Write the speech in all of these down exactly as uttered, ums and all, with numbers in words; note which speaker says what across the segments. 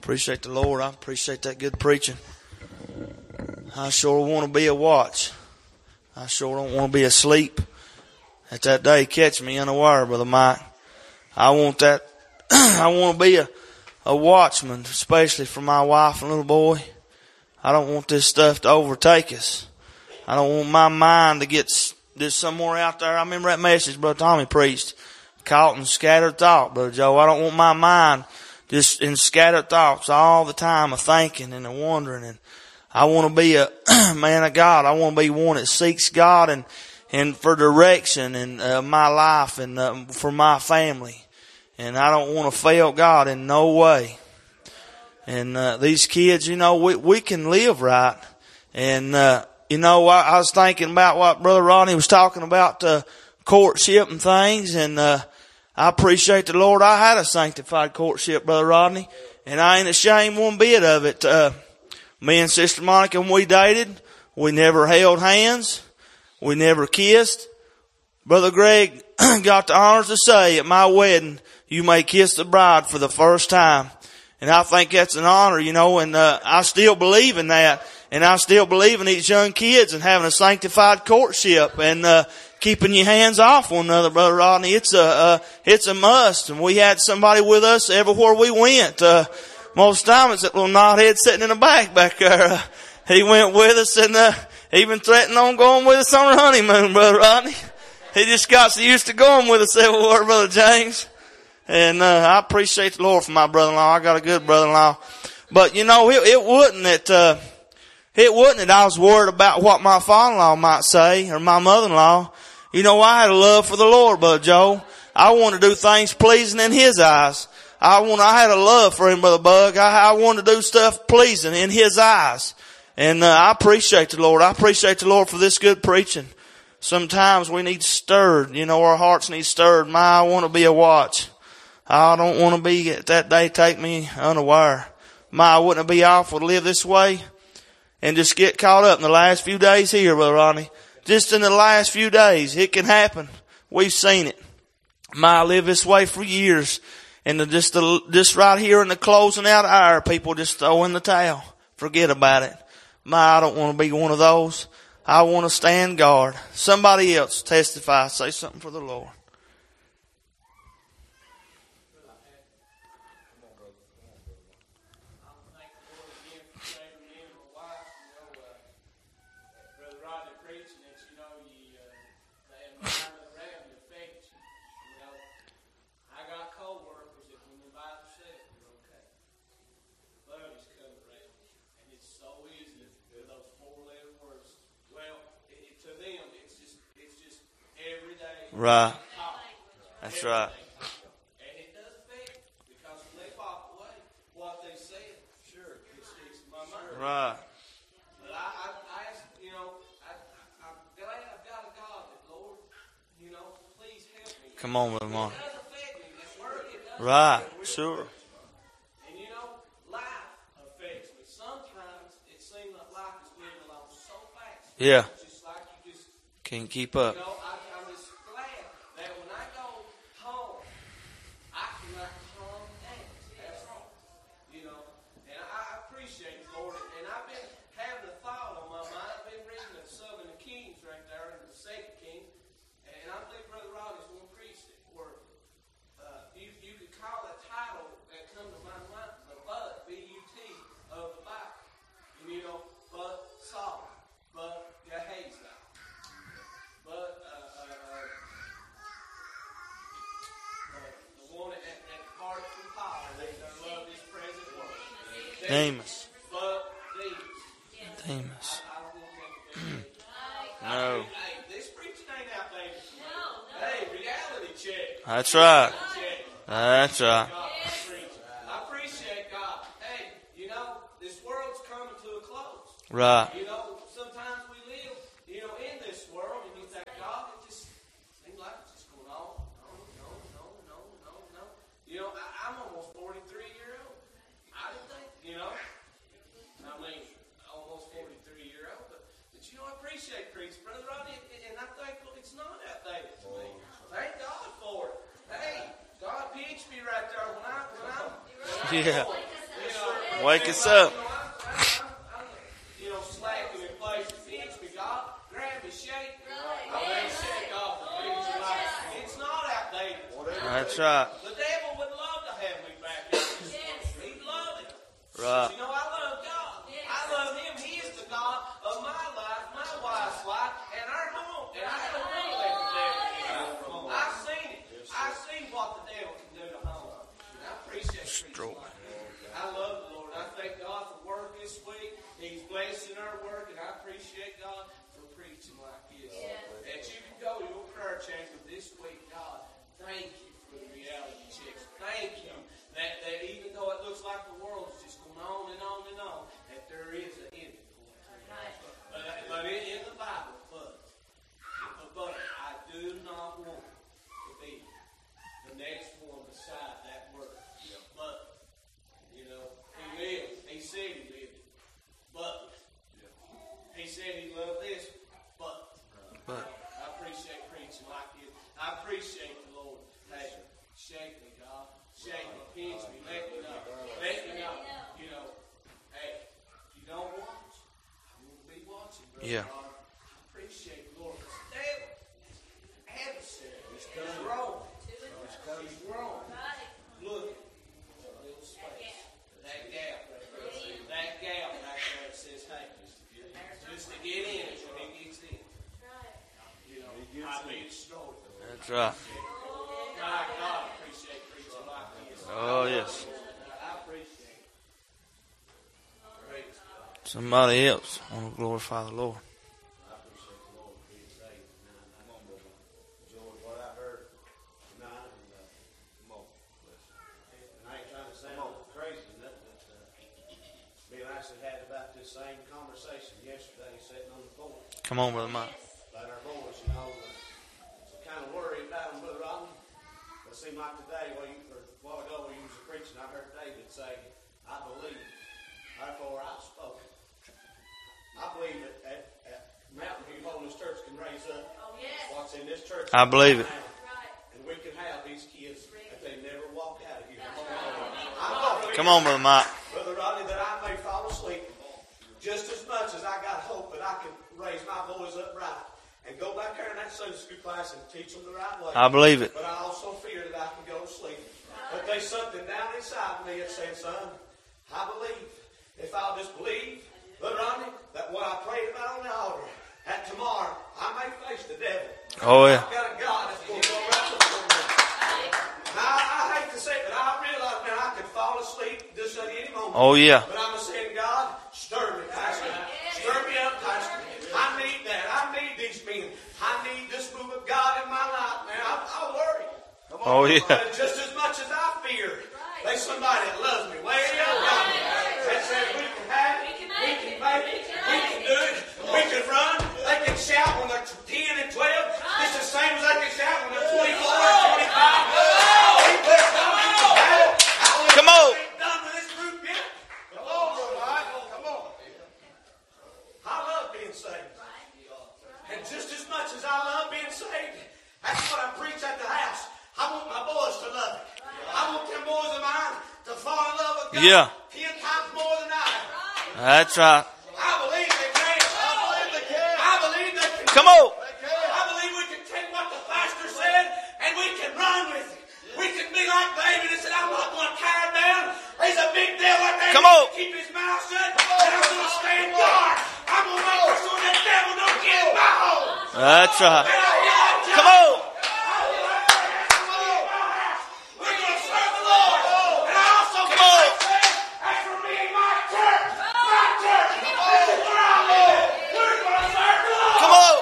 Speaker 1: Appreciate the Lord. I appreciate that good preaching. I sure want to be a watch. I sure don't want to be asleep. At that day, catch me unaware, Brother Mike. I want that. I want to be a, a watchman, especially for my wife and little boy. I don't want this stuff to overtake us. I don't want my mind to get this somewhere out there. I remember that message Brother Tommy preached. Caught in scattered thought, Brother Joe. I don't want my mind just in scattered thoughts all the time of thinking and of wondering. And I want to be a man of God. I want to be one that seeks God and, and for direction in uh, my life and uh, for my family. And I don't want to fail God in no way. And uh, these kids, you know, we, we can live right. And, uh, you know, I, I was thinking about what Brother Rodney was talking about, uh, courtship and things. And, uh, I appreciate the Lord. I had a sanctified courtship, Brother Rodney, and I ain't ashamed one bit of it. Uh, me and Sister Monica, when we dated, we never held hands. We never kissed. Brother Greg got the honors to say at my wedding, you may kiss the bride for the first time. And I think that's an honor, you know, and, uh, I still believe in that. And I still believe in these young kids and having a sanctified courtship and, uh, keeping your hands off one another, Brother Rodney. It's a, uh, it's a must. And we had somebody with us everywhere we went. Uh, most of the time it's that little knothead sitting in the back back there. Uh, he went with us and, uh, even threatened on going with us on our honeymoon, Brother Rodney. He just got so used to going with us everywhere, Brother James. And, uh, I appreciate the Lord for my brother-in-law. I got a good brother-in-law. But, you know, it, it wasn't that, uh, it wasn't that I was worried about what my father-in-law might say or my mother-in-law. You know, I had a love for the Lord, Brother Joe. I want to do things pleasing in His eyes. I want, I had a love for Him, Brother Bug. I, I want to do stuff pleasing in His eyes. And, uh, I appreciate the Lord. I appreciate the Lord for this good preaching. Sometimes we need stirred. You know, our hearts need stirred. My, I want to be a watch. I don't want to be at that day take me unaware. My, wouldn't it be awful to live this way and just get caught up in the last few days here, Brother Ronnie? Just in the last few days, it can happen. We've seen it. My, I lived this way for years. And the, just the, just right here in the closing out hour, people just throw in the towel. Forget about it. My, I don't want to be one of those. I want to stand guard. Somebody else testify. Say something for the Lord. Right. That's right.
Speaker 2: And it does affect because when they pop away, what they said, sure, it sticks in my mind.
Speaker 1: Right.
Speaker 2: But I, I, I ask, you know, I, I, I'm glad I've got a God that, Lord, you know, please help me.
Speaker 1: Come on, Brother Mark.
Speaker 2: It does affect me. It's word, it does
Speaker 1: right.
Speaker 2: affect me.
Speaker 1: Sure.
Speaker 2: And you know, life affects me. Sometimes it seems like life is moving along so fast.
Speaker 1: Yeah.
Speaker 2: It's just like you just
Speaker 1: can't keep up.
Speaker 2: You know, I, I'm just glad that when I go home, I can like calm down. That's all. You know, and I, I appreciate it, Lord. And I've been having a thought on my mind. I've been reading the Southern Kings right there in the Second Kings, and I believe Brother Rodney's going to preach it. Where uh, you you could call the title that come to my mind the Bud B U T of the Bible. And you know, Bud Saul, Bud Gehazi. But uh, uh, uh, the one that, that part from Paul, they love this present world.
Speaker 1: Demas.
Speaker 2: But Demas.
Speaker 1: Demas.
Speaker 2: I, I don't want them to
Speaker 1: No.
Speaker 2: Hey, this preaching ain't out there. Hey, reality check.
Speaker 1: That's right.
Speaker 2: Check.
Speaker 1: That's right.
Speaker 2: I appreciate God. Hey, you know, this world's coming to a close.
Speaker 1: Right.
Speaker 2: You know, sometimes we live, you know, in this world, and you think, God, it just seems like it's just going on. No, no, no, no, no, no. You know, I, I'm almost forty-three year old. I didn't think, you know, I mean, almost forty-three year old, but, but you know, I appreciate preaching, Brother Rodney, and I think, well, it's not outdated to me. Thank God for it. Hey, God pinched me right there when I, when I'm, when I'm
Speaker 1: Yeah.
Speaker 2: born. You know,
Speaker 1: Wake us up.
Speaker 2: You know, slacking in place. Fix me, God. Grab me, shake me. I may shake off the things in life. It's not outdated.
Speaker 1: That's right.
Speaker 2: The devil would love to have me back in this place. He'd love it.
Speaker 1: Right.
Speaker 2: You know, I love God. I love Him. He is the God of my life, my wife's life, and our home. And I don't want to let the devil. I've seen it. I've seen what the devil can do to home. And I appreciate
Speaker 1: Stroke.
Speaker 2: it. I love the Lord. I thank God for work this week. He's blessing our work, and I appreciate God for preaching like this. That you can go to your prayer chamber this week, God. Thank you for the reality checks. Thank you that, that even though it looks like the world is just going on and on and on, that there is an end point. But, but in, in the Bible, but, but I do not want to be the next one beside that word. But, you know, He lived. He said He lived it. But, He said He loved this. But,
Speaker 1: But.
Speaker 2: I appreciate preaching like this. I appreciate the Lord. Hey, shake me, God. Shake me, pinch me, let me know. Let me know. You know, hey, if you don't watch, I will be watching, brother.
Speaker 1: Yeah.
Speaker 2: God. I appreciate the Lord. The devil, adversary, he's growing. He's growing. Look at a little space. That gap right there. That gap right there that says, hey, just to get in it when he gets in. You know, I be destroyed.
Speaker 1: That's right.
Speaker 2: My God, I appreciate preaching like this.
Speaker 1: Oh, yes.
Speaker 2: I appreciate it. Praise God.
Speaker 1: Somebody else want to glorify the Lord.
Speaker 3: I appreciate the Lord being saved. And I, I enjoyed what I heard tonight. And, uh, come on. And I ain't trying to sound crazy or nothing, but uh, me and Ashley had about this same conversation yesterday sitting on the porch.
Speaker 1: Come on, Brother Mike.
Speaker 3: About our boys, you know. Uh, so kind of worried about them, Brother Rodney. But it seemed like today, well, you, or a while ago when you was preaching, I heard David say, I believe, therefore I spoke. I believe that at, at Mountain View Holiness Church can raise up what's in this church.
Speaker 1: I believe it.
Speaker 3: And we can have these kids that they never walk out of here. I'm hoping,
Speaker 1: Come on, Brother Mike.
Speaker 3: Brother Rodney, that I may fall asleep just as much as I got hope that I can raise my boys up right and go back there in that Sunday school class and teach them the right way.
Speaker 1: I believe it.
Speaker 3: But I also fear that I can go to sleep. But there's something down inside me that says, son, I believe. If I'll just believe, Brother Rodney, that what I prayed about on the altar, that tomorrow I may face the devil.
Speaker 1: Oh, yeah.
Speaker 3: I've got a God that's going to go right before me. Now, I, I hate to say it, but I realize, man, I could fall asleep just at any moment.
Speaker 1: Oh, yeah.
Speaker 3: But I'm saying, God, stir me, Pastor. Stir me up, Pastor. I need that. I need these men. I need this move of God in my life, man. I, I worry. Come on.
Speaker 1: Oh, yeah.
Speaker 3: But just as much as I fear, there's somebody that loves me way up God. That says we can have it, we can make it, we can do it, we can run. They can shout when they're ten and twelve. It's the same as they can shout when they're twenty-four and twenty-five.
Speaker 1: Come on.
Speaker 3: Done with this group yet? Come on, Brother Mike. Come on. I love being saved. And just as much as I love being saved, that's what I preach at the house. I want my boys to love it. I want them boys of mine to fall in love with God
Speaker 1: Yeah.
Speaker 3: ten times more than I have.
Speaker 1: That's right.
Speaker 3: I believe they can. I believe they can. I believe they can.
Speaker 1: Come on.
Speaker 3: I believe we can take what the pastor said and we can run with it. We can be like David and say, I'm not going to tear him down. He's a big deal like that.
Speaker 1: Come on.
Speaker 3: Keep his mouth shut and I'm going to stand guard. I'm going to make sure that devil don't get in my hole.
Speaker 1: That's right.
Speaker 3: And I love you.
Speaker 1: Come on.
Speaker 3: We're going to serve the Lord. And I also
Speaker 1: Come on.
Speaker 3: say, as for me and my church, my church, this is where I live. We're going to serve the Lord.
Speaker 1: Come on.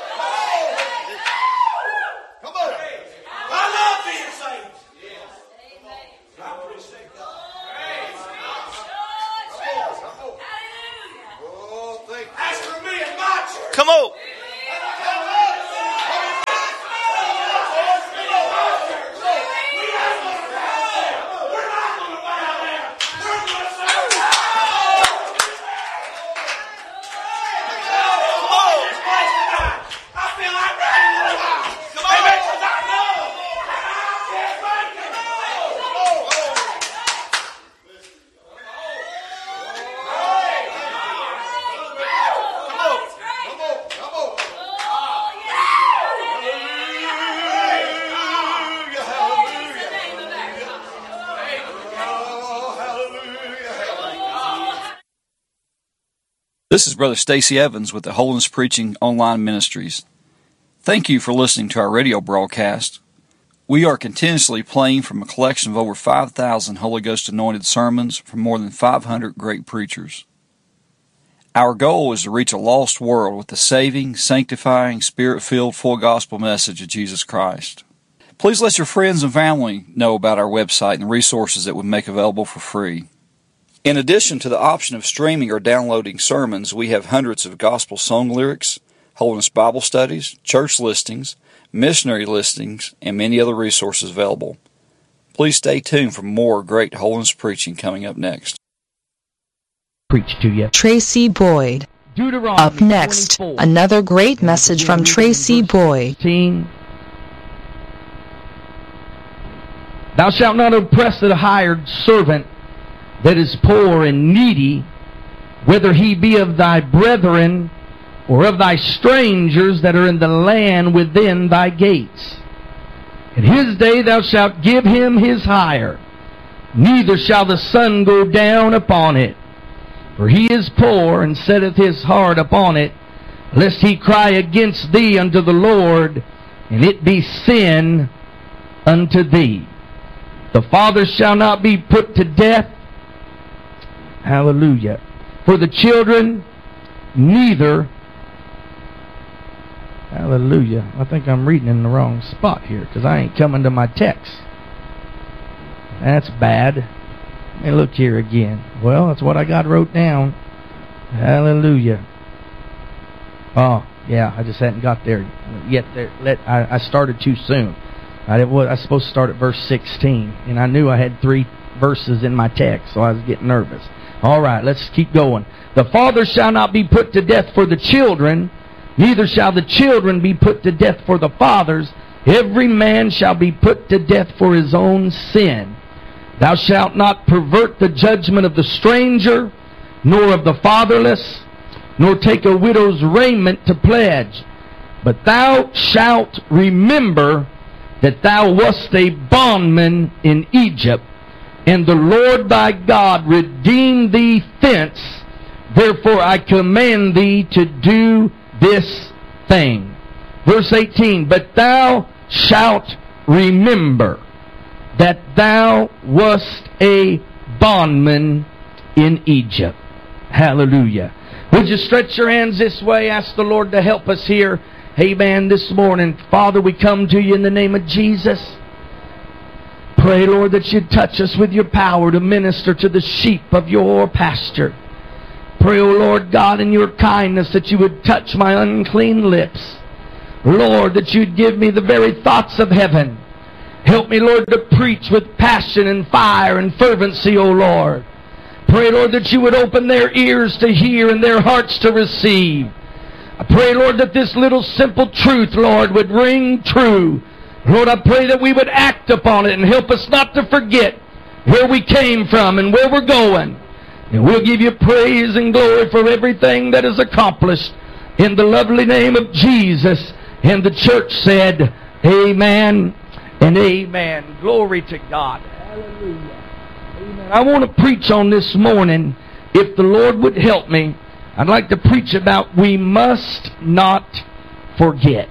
Speaker 3: Come on. I love being saved. I appreciate God. As for me and my church,
Speaker 1: Come on.
Speaker 4: This is Brother Stacy Evans with the Holiness Preaching Online Ministries. Thank you for listening to our radio broadcast. We are continuously playing from a collection of over five thousand Holy Ghost anointed sermons from more than five hundred great preachers. Our goal is to reach a lost world with the saving, sanctifying, spirit-filled, full gospel message of Jesus Christ. Please let your friends and family know about our website and the resources that we make available for free. In addition to the option of streaming or downloading sermons, we have hundreds of gospel song lyrics, Holiness Bible studies, church listings, missionary listings, and many other resources available. Please stay tuned for more great holiness preaching coming up next.
Speaker 5: Preach to you.
Speaker 6: Tracy Boyd.
Speaker 5: Deuteronomy
Speaker 6: Up next,
Speaker 5: twenty-four.
Speaker 6: another great message from Tracy Boyd.
Speaker 5: sixteen. Thou shalt not oppress the hired servant that is poor and needy, whether he be of thy brethren or of thy strangers that are in the land within thy gates. In his day thou shalt give him his hire, neither shall the sun go down upon it. For he is poor, and setteth his heart upon it, lest he cry against thee unto the Lord, and it be sin unto thee. The father shall not be put to death. Hallelujah. For the children, neither. Hallelujah. I think I'm reading in the wrong spot here, because I ain't coming to my text. That's bad. Let me look here again. Well, that's what I got wrote down. Hallelujah. Oh, yeah, I just hadn't got there yet. There, let, I, I started too soon. I, did, well, I was supposed to start at verse sixteen, and I knew I had three verses in my text, so I was getting nervous. All right, let's keep going. The father shall not be put to death for the children, neither shall the children be put to death for the fathers. Every man shall be put to death for his own sin. Thou shalt not pervert the judgment of the stranger, nor of the fatherless, nor take a widow's raiment to pledge. But thou shalt remember that thou wast a bondman in Egypt, and the Lord thy God redeemed thee thence. Therefore I command thee to do this thing. Verse eighteen, but thou shalt remember that thou wast a bondman in Egypt. Hallelujah. Would you stretch your hands this way? Ask the Lord to help us here. Amen. This morning, Father, we come to you in the name of Jesus. Pray, Lord, that you'd touch us with your power to minister to the sheep of your pasture. Pray, O Lord God, in your kindness that you would touch my unclean lips. Lord, that you'd give me the very thoughts of heaven. Help me, Lord, to preach with passion and fire and fervency, O Lord. Pray, Lord, that you would open their ears to hear and their hearts to receive. I pray, Lord, that this little simple truth, Lord, would ring true. Lord, I pray that we would act upon it and help us not to forget where we came from and where we're going. And we'll give you praise and glory for everything that is accomplished in the lovely name of Jesus. And the church said, amen and amen. Glory to God. Hallelujah. Amen. I want to preach on this morning, if the Lord would help me. I'd like to preach about we must not forget.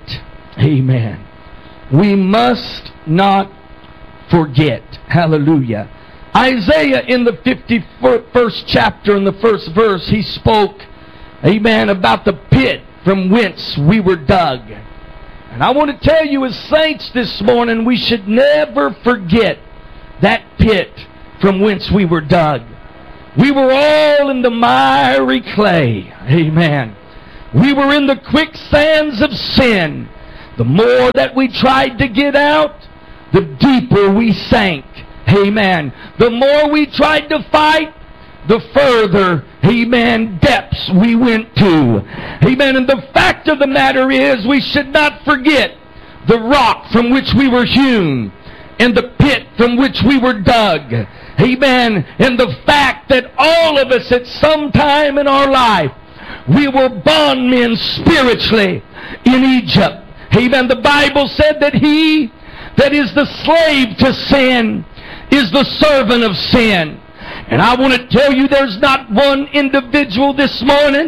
Speaker 5: Amen. We must not forget. Hallelujah. Isaiah in the fifty-first chapter in the first verse, he spoke, amen, about the pit from whence we were dug. And I want to tell you as saints this morning, we should never forget that pit from whence we were dug. We were all in the miry clay. Amen. We were in the quicksands of sin. The more that we tried to get out, the deeper we sank. Amen. The more we tried to fight, the further, amen, depths we went to. Amen. And the fact of the matter is, we should not forget the rock from which we were hewn and the pit from which we were dug. Amen. And the fact that all of us at some time in our life, we were bondmen spiritually in Egypt. Amen. The Bible said that he that is the slave to sin is the servant of sin. And I want to tell you, there's not one individual this morning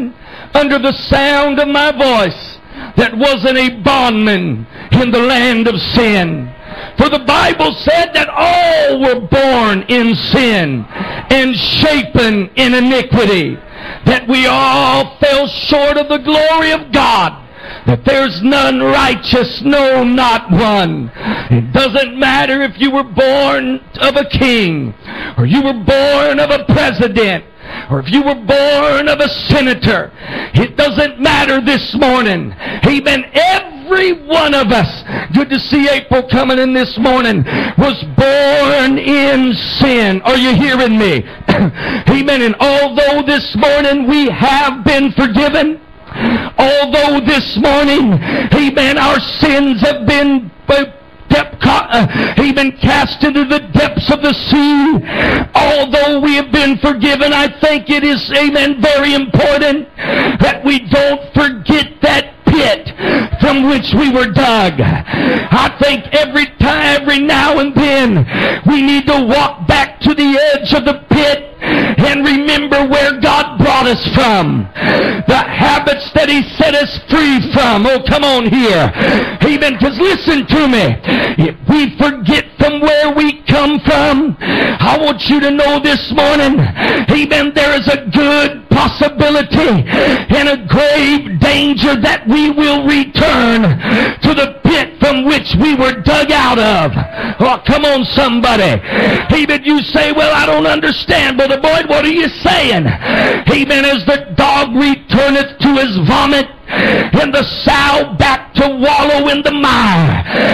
Speaker 5: under the sound of my voice that wasn't a bondman in the land of sin. For the Bible said that all were born in sin and shapen in iniquity, that we all fell short of the glory of God, that there's none righteous, no, not one. It doesn't matter if you were born of a king, or you were born of a president, or if you were born of a senator. It doesn't matter this morning. Amen. Every one of us, good to see April coming in this morning, was born in sin. Are you hearing me? Amen. And although this morning we have been forgiven, although this morning, amen, our sins have been Uh, even cast into the depths of the sea, although we have been forgiven, I think it is, amen, very important that we don't forget that pit from which we were dug. I think every time, every now and then, we need to walk back to the edge of the pit and remember where God brought us from, the habits that He set us free from. Oh, come on here. Amen. Because listen to me. If we forget from where we come from, I want you to know this morning, amen, there is a good possibility and a grave danger that we will return to the pit from which we were dug out of. Oh, come on, somebody. Amen. You say, well, I don't understand, Brother Boyd. What are you saying? Amen. As the dog returneth to his vomit, and the sow back to wallow in the mire,